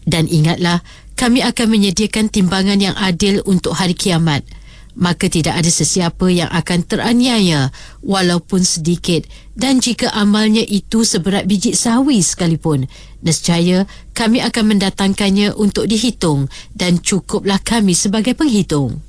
Dan ingatlah, kami akan menyediakan timbangan yang adil untuk hari kiamat. Maka tidak ada sesiapa yang akan teraniaya walaupun sedikit, dan jika amalnya itu seberat biji sawi sekalipun, nescaya kami akan mendatangkannya untuk dihitung, dan cukuplah kami sebagai penghitung.